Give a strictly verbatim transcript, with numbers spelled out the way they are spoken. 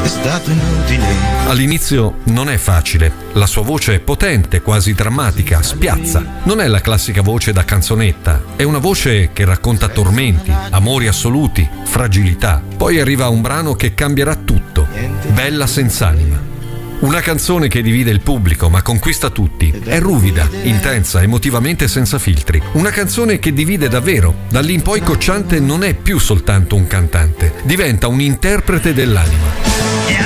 è stato inutile. All'inizio non è facile, la sua voce è potente, quasi drammatica, spiazza. Non è la classica voce da canzonetta, è una voce che racconta tormenti, amori assoluti, fragilità. Poi arriva un brano che cambierà tutto, Bella senz'anima. Una canzone che divide il pubblico ma conquista tutti. È ruvida, intensa, emotivamente senza filtri. Una canzone che divide davvero. Da lì in poi Cocciante non è più soltanto un cantante, diventa un interprete dell'anima.